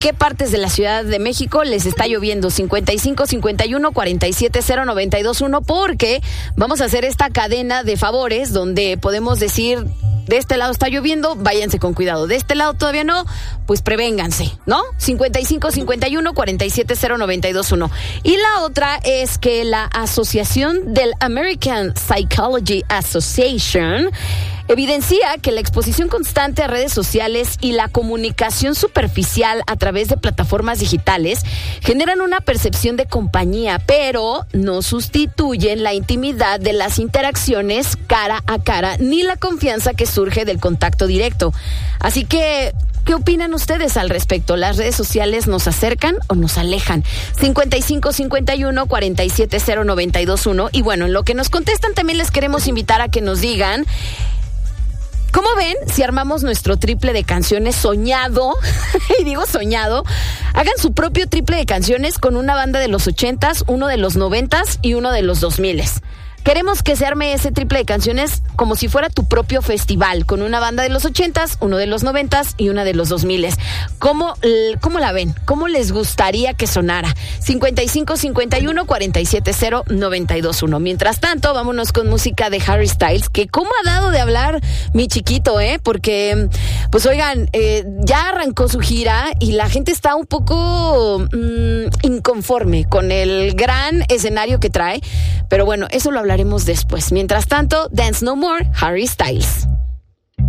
qué partes de la Ciudad de México les está lloviendo. 55 51 47 0 92 1, porque vamos a hacer esta cadena de favores donde podemos decir: de este lado está lloviendo, váyanse con cuidado. De este lado todavía no, pues prevénganse, ¿no? 55 51 47 0 92 1. Y la otra es que la Asociación del American Psychology Association evidencia que la exposición constante a redes sociales y la comunicación superficial a través de plataformas digitales generan una percepción de compañía, pero no sustituyen la intimidad de las interacciones cara a cara ni la confianza que surge del contacto directo. Así que, ¿qué opinan ustedes al respecto? ¿Las redes sociales nos acercan o nos alejan? 55 51 47 0 92 1. Y bueno, en lo que nos contestan también les queremos invitar a que nos digan: ¿cómo ven si armamos nuestro triple de canciones soñado? Y digo soñado. Hagan su propio triple de canciones con una banda de los 80s, uno de los 90s y uno de los 2000s. Queremos que se arme ese triple de canciones como si fuera tu propio festival, con una banda de los 80s, uno de los 90s y una de los 2000s. ¿Cómo la ven? ¿Cómo les gustaría que sonara? 55 51 47 0 92 1. Mientras tanto, vámonos con música de Harry Styles, que cómo ha dado de hablar mi chiquito, porque, pues oigan, ya arrancó su gira y la gente está un poco inconforme con el gran escenario que trae, pero bueno, eso lo hablaremos después. Mientras tanto, Dance No More, Harry Styles.